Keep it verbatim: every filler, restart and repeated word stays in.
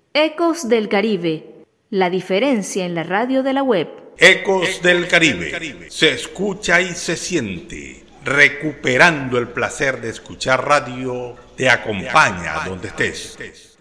Ecos del Caribe, la diferencia en la radio de la web. Ecos del Caribe, se escucha y se siente. Recuperando el placer de escuchar radio, te acompaña donde estés.